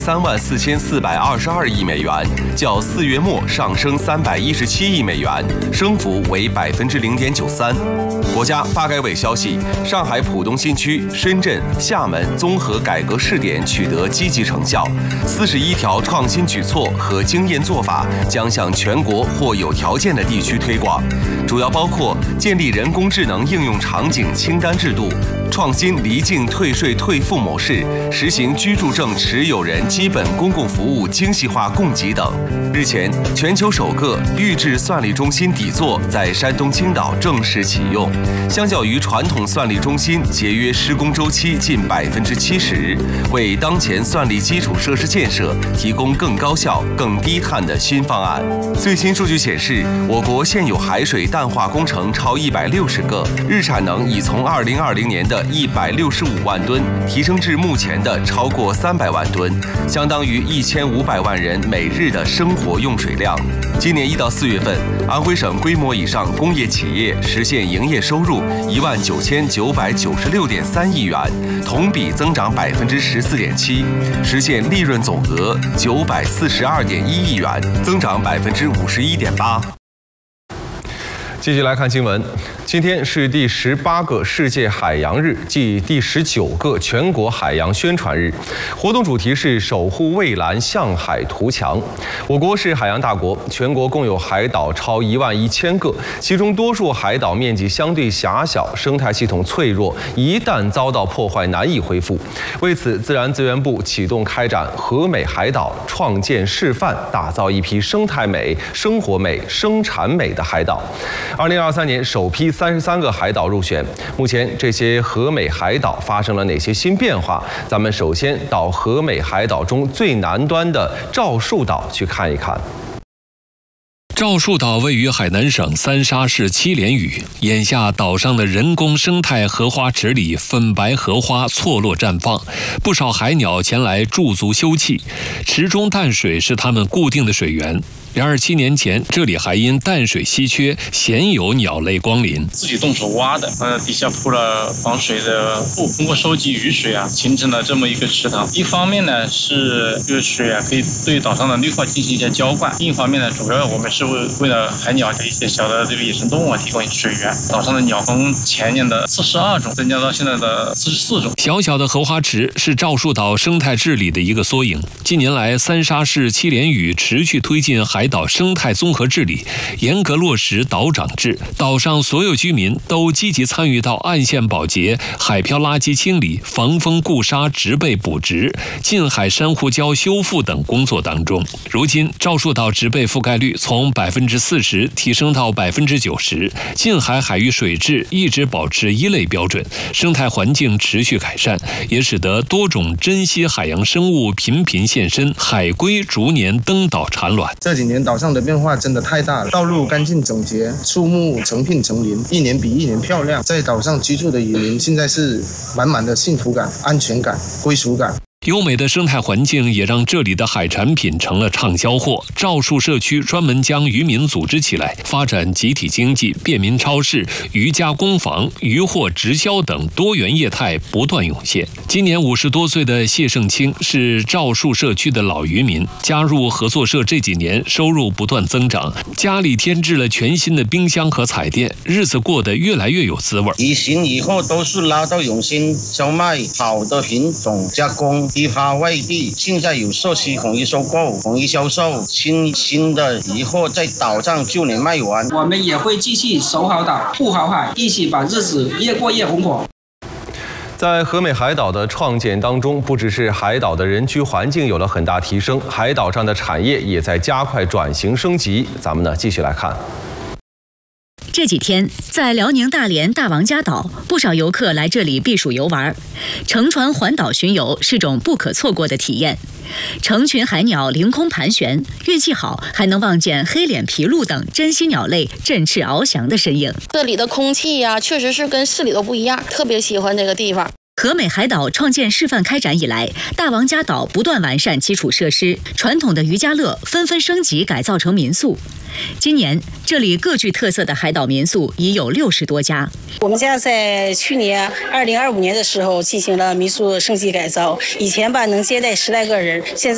34422亿美元，较4月末上升317亿美元，升幅为0.93%。国家发改委消息，上海浦东新区、深圳、厦门综合改革试点取得积极成效，41条创新举措和经验做法将向全国或有条件的地区推广，主要包括建立人工智能应用场景清单制度，创新离境退税退付模式，实行居住证持有人基本公共服务精细化供给等。日前，全球首个预制算力中心底座在山东青岛正式启用，相较于传统算力中心，节约施工周期近70%，为当前算力基础设施建设提供更高效、更低碳的新方案。最新数据显示，我国现有海水淡化工程超160个，日产能已从2020年的165万吨提升至目前的超过300万吨，相当于1500万人每日的生活用水量。今年1到4月份，安徽省规模以上工业企业实现营业收入19996.3亿元，同比增长14.7%，实现利润总额942.1亿元，增长51.8%。继续来看新闻，今天是第18个世界海洋日，即第19个全国海洋宣传日。活动主题是守护蔚蓝，向海图强。我国是海洋大国，全国共有海岛超11000个，其中多数海岛面积相对狭小，生态系统脆弱，一旦遭到破坏难以恢复。为此，自然资源部启动开展和美海岛创建示范，打造一批生态美、生活美、生产美的海岛。2023年首批33个海岛入选，目前这些和美海岛发生了哪些新变化？咱们首先到和美海岛中最南端的赵树岛去看一看。 赵树岛位于海南省三沙市七连屿，眼下岛上的人工生态荷花池里粉白荷花错落绽放，不少海鸟前来驻足休憩，池中淡水是它们固定的水源。然而7年前，这里还因淡水稀缺，鲜有鸟类光临。 自己动手挖的，底下铺了防水的布，通过收集雨水形成了这么一个池塘。一方面呢是这个水可以对岛上的绿化进行一些浇灌；另一方面呢，主要我们是为了海鸟和一些小的这个野生动物提供水源。岛上的鸟从前年的42种增加到现在的44种。 小小的荷花池是赵树岛生态治理的一个缩影。近年来，三沙市七连屿持续推进海岛生态综合治理，严格落实岛长制，岛上所有居民都积极参与到岸线保洁、海漂垃圾清理、防风固沙植被补植、近海珊瑚礁修复等工作当中。如今，赵树岛植被覆盖率从40%提升到90%，近海海域水质一直保持1类标准，生态环境持续改善，也使得多种珍稀海洋生物频频现身，海龟逐年登岛产卵。 这几年岛上的变化真的太大了，道路干净整洁，树木成片成林，一年比一年漂亮。在岛上居住的渔民现在是满满的幸福感、安全感、归属感。 优美的生态环境也让这里的海产品成了畅销货。赵树社区专门将渔民组织起来，发展集体经济、便民超市、渔加工坊、渔货直销等多元业态不断涌现。今年50多岁的谢胜清是赵树社区的老渔民，加入合作社这几年收入不断增长，家里添置了全新的冰箱和彩电，日子过得越来越有滋味。 以前以后都是拉到永兴销卖好的品种加工，批发外地，现在有社区统一收购、统一销售，新的以后在岛上就能卖完。 我们也会继续守好岛、护好海，一起把日子越过越红火。 在和美海岛的创建当中，不只是海岛的人居环境有了很大提升，海岛上的产业也在加快转型升级。咱们继续来看。 这几天，在辽宁大连大王家岛，不少游客来这里避暑游玩。乘船环岛巡游是种不可错过的体验。成群海鸟凌空盘旋，运气好还能望见黑脸琵鹭等珍稀鸟类振翅翱翔的身影。 这里的空气确实是跟市里都不一样，特别喜欢这个地方。 和美海岛创建示范开展以来，大王家岛不断完善基础设施，传统的渔家乐纷纷升级改造成民宿。今年，这里各具特色的海岛民宿已有60多家。 我们家在去年2025年的时候进行了民宿升级改造，以前能接待10来个人，现在